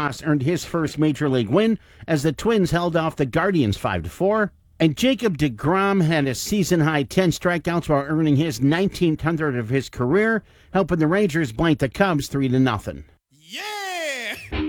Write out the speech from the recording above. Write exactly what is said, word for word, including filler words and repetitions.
Rojas earned his first Major League win as the Twins held off the Guardians five to four. And Jacob deGrom had a season-high ten strikeouts while earning his nineteenth hundred of his career, helping the Rangers blank the Cubs three to nothing.